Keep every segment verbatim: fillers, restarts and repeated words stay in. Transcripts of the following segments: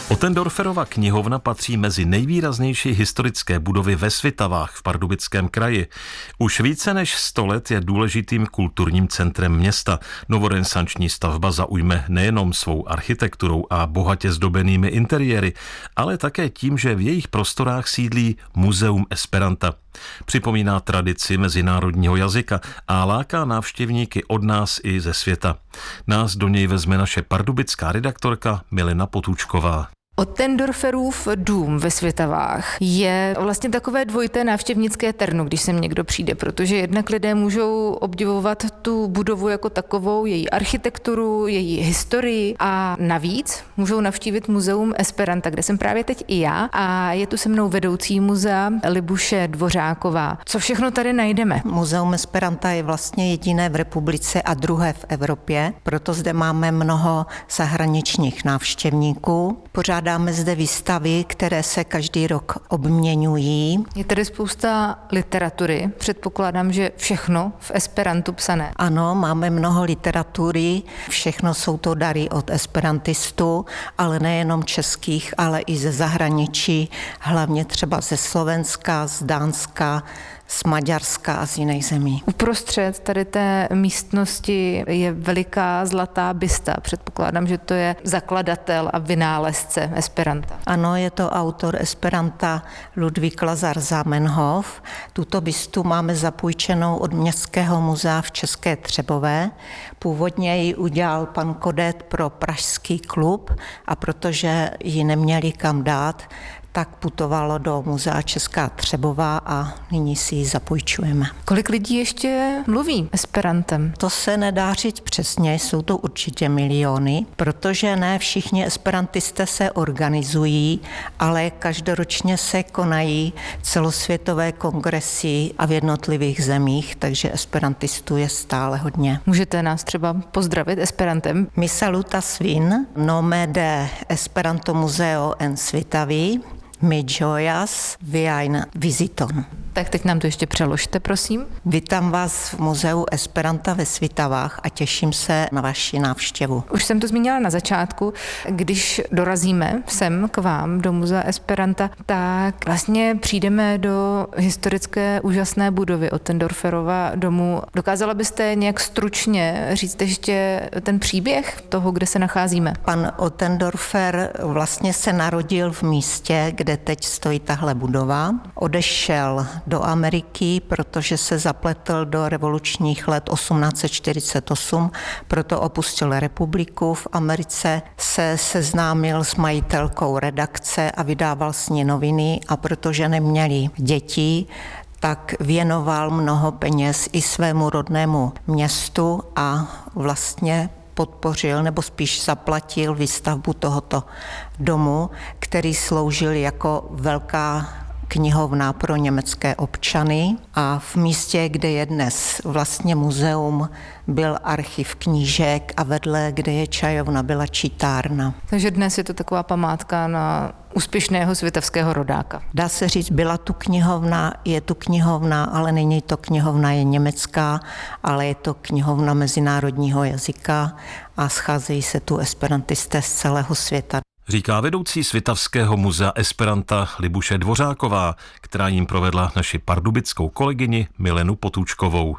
Ottendorferova knihovna patří mezi nejvýraznější historické budovy ve Svitavách v Pardubickém kraji. Už více než sto let je důležitým kulturním centrem města. Novorenesanční stavba zaujme nejenom svou architekturou a bohatě zdobenými interiéry, ale také tím, že v jejich prostorách sídlí Muzeum Esperanta. Připomíná tradici mezinárodního jazyka a láká návštěvníky od nás i ze světa. Nás do něj vezme naše pardubická redaktorka Milena Potůčková. Ottendorferův dům ve Svitavách je vlastně takové dvojité návštěvnické terno, když sem někdo přijde, protože jednak lidé můžou obdivovat tu budovu jako takovou, její architekturu, její historii a navíc můžou navštívit Muzeum Esperanta, kde jsem právě teď i já a je tu se mnou vedoucí muzea Libuše Dvořáková. Co všechno tady najdeme? Muzeum Esperanta je vlastně jediné v republice a druhé v Evropě, proto zde máme mnoho zahraničních návštěvníků. Pořád Dáme zde výstavy, které se každý rok obměňují. Je tady spousta literatury. Předpokládám, že všechno v esperantu psané. Ano, máme mnoho literatury. Všechno jsou to dary od esperantistů, ale nejenom českých, ale i ze zahraničí, hlavně třeba ze Slovenska, z Dánska, z Maďarska a z jiných zemí. Uprostřed tady té místnosti je veliká zlatá bysta. Předpokládám, že to je zakladatel a vynálezce Esperanta. Ano, je to autor Esperanta Ludvík Lazar Zamenhof. Tuto bystu máme zapůjčenou od Městského muzea v České Třebové. Původně ji udělal pan Kodet pro Pražský klub a protože ji neměli kam dát, tak putovalo do muzea Česká Třebová a nyní si ji zapůjčujeme. Kolik lidí ještě mluví esperantem? To se nedá říct přesně, jsou to určitě miliony, protože ne všichni esperantisté se organizují, ale každoročně se konají celosvětové kongresy a v jednotlivých zemích, takže esperantistů je stále hodně. Můžete nás třeba pozdravit esperantem? Mi salutas vin, nome de Esperanto Museo en Svitavi, mi ĝojas viajn viziton. Tak teď nám to ještě přeložte, prosím. Vítám vás v Muzeu Esperanta ve Svitavách a těším se na vaši návštěvu. Už jsem to zmínila na začátku, když dorazíme sem k vám do Muzea Esperanta, tak vlastně přijdeme do historické úžasné budovy Ottendorferova domu. Dokázala byste nějak stručně říct ještě ten příběh toho, kde se nacházíme? Pan Ottendorfer vlastně se narodil v místě, kde teď stojí tahle budova. Odešel do Ameriky, protože se zapletl do revolučních let osmnáct set čtyřicet osm, proto opustil republiku. V Americe se seznámil s majitelkou redakce a vydával s ní noviny a protože neměli děti, tak věnoval mnoho peněz i svému rodnému městu a vlastně podpořil nebo spíš zaplatil výstavbu tohoto domu, který sloužil jako velká knihovna pro německé občany a v místě, kde je dnes vlastně muzeum, byl archiv knížek a vedle, kde je čajovna, byla čítárna. Takže dnes je to taková památka na úspěšného svitavského rodáka. Dá se říct, byla tu knihovna, je tu knihovna, ale není to knihovna je německá, ale je to knihovna mezinárodního jazyka a scházejí se tu esperantisté z celého světa. Říká vedoucí Svitavského muzea Esperanta Libuše Dvořáková, která jim provedla naši pardubickou kolegyni Milenu Potůčkovou.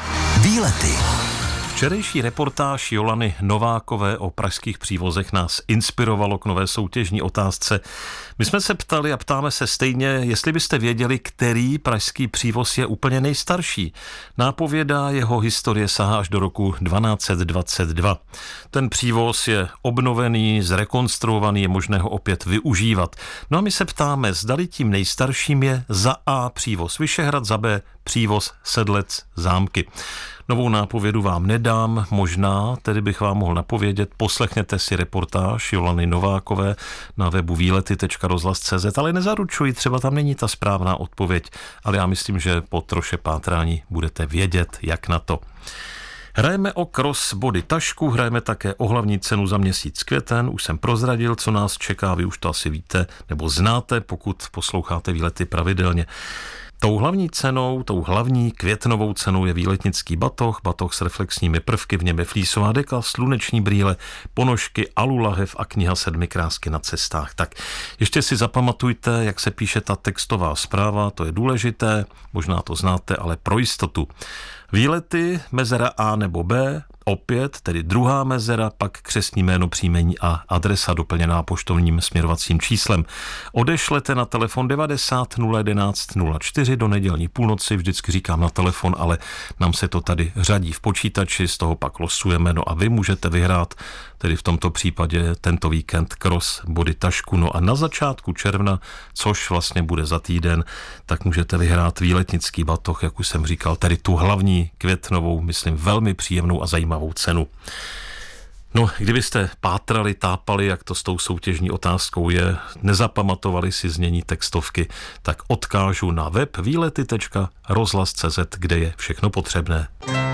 Výlety. Včerejší reportáž Jolany Novákové o pražských přívozech nás inspirovalo k nové soutěžní otázce. My jsme se ptali a ptáme se stejně, jestli byste věděli, který pražský přívoz je úplně nejstarší. Nápověda jeho historie sahá až do roku dvanáct set dvacet dva. Ten přívoz je obnovený, zrekonstruovaný, je možné ho opět využívat. No a my se ptáme, zdali tím nejstarším je za A přívoz Vyšehrad, za B přívoz Sedlec Zámky. Novou nápovědu vám nedám, možná, tedy bych vám mohl napovědět, poslechněte si reportáž Jolany Novákové na webu výlety tečka rozhlas tečka cé zet, ale nezaručuji, třeba tam není ta správná odpověď, ale já myslím, že po troše pátrání budete vědět, jak na to. Hrajeme o crossbody tašku, hrajeme také o hlavní cenu za měsíc květen, už jsem prozradil, co nás čeká, vy už to asi víte, nebo znáte, pokud posloucháte výlety pravidelně. Tou hlavní cenou, tou hlavní květnovou cenou je výletnický batoh, batoh s reflexními prvky, v něm je flísová deka, sluneční brýle, ponožky, alulahev a kniha Sedmi krásky na cestách. Tak ještě si zapamatujte, jak se píše ta textová zpráva, to je důležité, možná to znáte, ale pro jistotu. Výlety, mezera A nebo B, opět, tedy druhá mezera, pak křestní jméno, příjmení a adresa doplněná poštovním směrovacím číslem. Odešlete na telefon devadesát nula jedenáct nula čtyři do nedělní půlnoci, vždycky říkám na telefon, ale nám se to tady řadí v počítači, z toho pak losujeme, no a vy můžete vyhrát, tedy v tomto případě tento víkend cross body tašku, no a na začátku června, což vlastně bude za týden, tak můžete vyhrát výletnický batoh, jak už jsem říkal, tedy tu hlavní květnovou, myslím, velmi příjemnou a zajímavou cenu. No, kdybyste pátrali, tápali, jak to s tou soutěžní otázkou je, nezapamatovali si znění textovky, tak odkážu na web výlety tečka rozhlas tečka cé zet, kde je všechno potřebné.